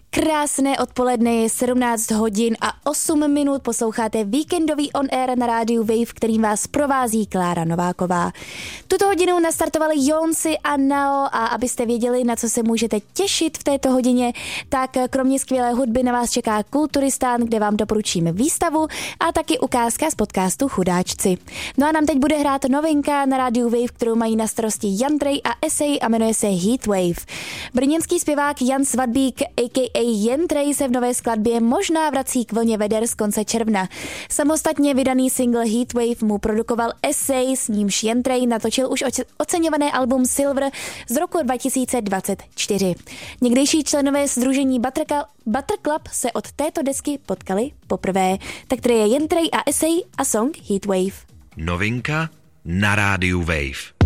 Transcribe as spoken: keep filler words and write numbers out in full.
Krásné odpoledne, je sedmnáct hodin a osm minut, posloucháte víkendový on air na rádiu Wave, kterým vás provází Klára Nováková. Tuto hodinu nastartovali Jonsi a Nao a abyste věděli, na co se můžete těšit v této hodině, tak kromě skvělé hudby na vás čeká Kulturistán, kde vám doporučíme výstavu a taky ukázka z podcastu Chudáčci. No a nám teď bude hrát novinka na rádiu Wave, kterou mají na starosti Jan Trej a Esej a jmenuje se Heatwave. Brněnský zpěvák Jan Svadbík a ká a Jan Trej se v nové skladbě možná vrací k vlně veder z konce června. Samostatně vydaný single Heatwave mu produkoval Esej, s nímž Jan Trej natočil už oceňované album Silver z roku dva tisíce dvacet čtyři. Někdejší členové sdružení Butter Club se od této desky potkali poprvé. Tak tady je Jan Trej a Esej a song Heatwave. Novinka na rádiu Wave.